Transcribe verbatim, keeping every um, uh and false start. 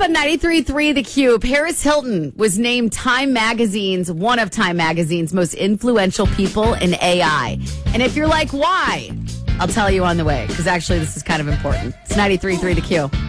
on ninety-three point three The Q. Paris Hilton was named Time Magazine's, one of Time Magazine's most influential people in A I. And if you're like, why? I'll tell you on the way, because actually this is kind of important. It's ninety-three point three The Q.